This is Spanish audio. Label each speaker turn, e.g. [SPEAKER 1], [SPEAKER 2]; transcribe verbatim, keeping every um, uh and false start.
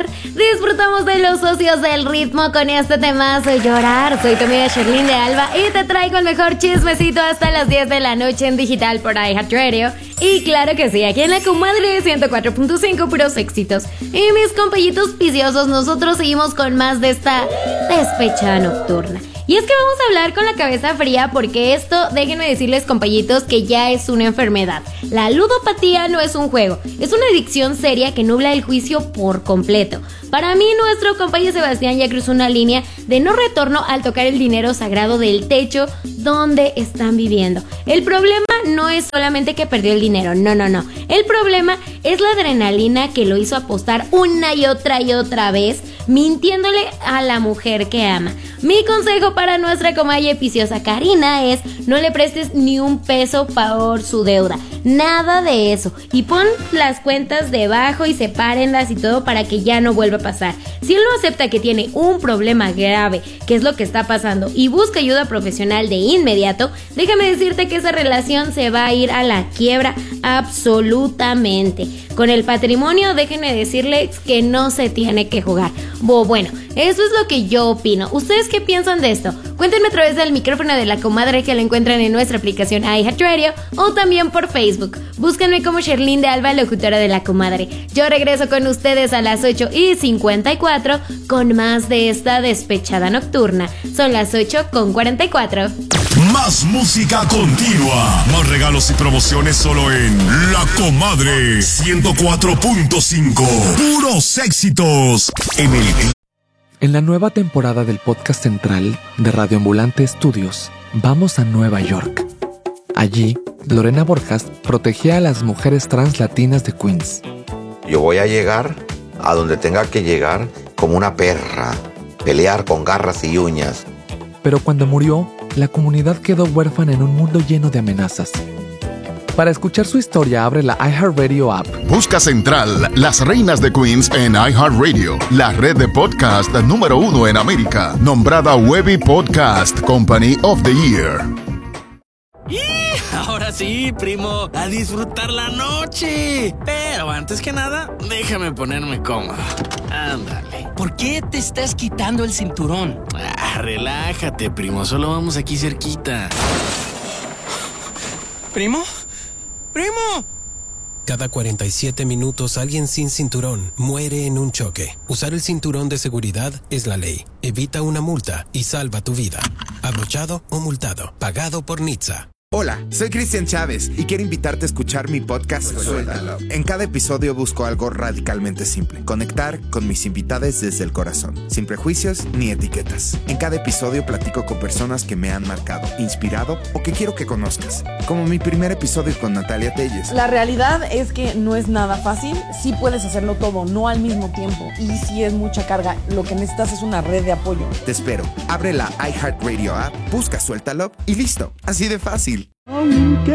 [SPEAKER 1] bailar, disfrutamos de los socios del ritmo con este temazo Llorar. Soy tu amiga Sherlyn de Alba y te traigo el mejor chismecito hasta las diez de la noche en digital por iHeartRadio. Y claro que sí, aquí en La Comadre ciento cuatro punto cinco, puros éxitos. Y mis compañitos viciosos, nosotros seguimos con más de esta despechada nocturna. Y es que vamos a hablar con la cabeza fría porque esto, déjenme decirles, compañitos, que ya es una enfermedad. La ludopatía no es un juego, es una adicción seria que nubla el juicio por completo. Para mí, nuestro compañero Sebastián ya cruzó una línea de no retorno al tocar el dinero sagrado del techo donde están viviendo. El problema no es solamente que perdió el dinero, no, no, no. El problema es la adrenalina que lo hizo apostar una y otra y otra vez, mintiéndole a la mujer que ama. Mi consejo para nuestra comadre viciosa Karina es: no le prestes ni un peso por su deuda, nada de eso, y pon las cuentas debajo y sepárenlas y todo para que ya no vuelva a pasar. Si él no acepta que tiene un problema grave, que es lo que está pasando, y busca ayuda profesional de inmediato, déjame decirte que esa relación se va a ir a la quiebra absolutamente. Con el patrimonio, déjenme decirles que no se tiene que jugar. Bo, bueno, eso es lo que yo opino. ¿Ustedes qué piensan de esto? Cuéntenme a través del micrófono de La Comadre, que lo encuentran en nuestra aplicación iHeartRadio, o también por Facebook. Búsquenme como Sherlyn de Alba, locutora de La Comadre. Yo regreso con ustedes a las ocho y cincuenta y cuatro con más de esta despechada nocturna. Son las ocho con cuarenta y cuatro.
[SPEAKER 2] Más música continua, más regalos y promociones solo en La Comadre ciento cuatro punto cinco. Puros éxitos en el...
[SPEAKER 3] En la nueva temporada del podcast central de Radio Ambulante Studios, vamos a Nueva York. Allí, Lorena Borjas protegía a las mujeres trans latinas de Queens.
[SPEAKER 4] Yo voy a llegar a donde tenga que llegar como una perra, pelear con garras y uñas.
[SPEAKER 3] Pero cuando murió, la comunidad quedó huérfana en un mundo lleno de amenazas. Para escuchar su historia, abre la iHeartRadio app.
[SPEAKER 2] Busca Central, Las Reinas de Queens en iHeartRadio, la red de podcast número uno en América, nombrada Webby Podcast Company of the Year.
[SPEAKER 5] ¡Y! Ahora sí, primo, a disfrutar la noche. Pero antes que nada, déjame ponerme cómodo. Ándale.
[SPEAKER 6] ¿Por qué te estás quitando el cinturón?
[SPEAKER 5] Ah, relájate, primo, solo vamos aquí cerquita.
[SPEAKER 6] ¿Primo? ¡Primo!
[SPEAKER 7] Cada cuarenta y siete minutos alguien sin cinturón muere en un choque. Usar el cinturón de seguridad es la ley. Evita una multa y salva tu vida. Abrochado o multado. Pagado por N H T S A.
[SPEAKER 8] Hola, soy Cristian Chávez y quiero invitarte a escuchar mi podcast Suéltalo. En cada episodio busco algo radicalmente simple: conectar con mis invitados desde el corazón, sin prejuicios ni etiquetas. En cada episodio platico con personas que me han marcado, inspirado o que quiero que conozcas, como mi primer episodio con Natalia Telles.
[SPEAKER 9] La realidad es que no es nada fácil. Sí puedes hacerlo todo, no al mismo tiempo, y sí es mucha carga. Lo que necesitas es una red de apoyo.
[SPEAKER 8] Te espero. Abre la iHeartRadio app, busca Suéltalo y listo. Así de fácil.
[SPEAKER 10] Aunque